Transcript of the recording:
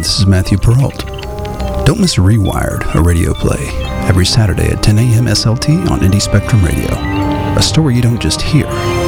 this is Matthew Perrault. Don't miss Rewired, a radio play, every Saturday at 10 a.m. SLT on Indie Spectrum Radio. A story you don't just hear,